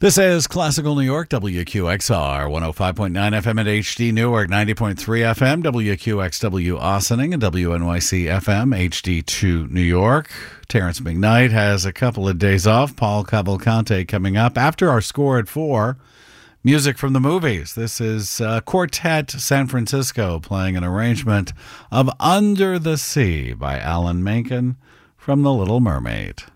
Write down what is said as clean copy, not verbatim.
This is Classical New York, WQXR, 105.9 FM at HD Newark, 90.3 FM, WQXW Ossining, and WNYC FM, HD2 New York. Terrence McKnight has a couple of days off. Paul Cavalcante coming up. After our score at 4, music from the movies. This is Quartet San Francisco playing an arrangement of Under the Sea by Alan Menken from The Little Mermaid.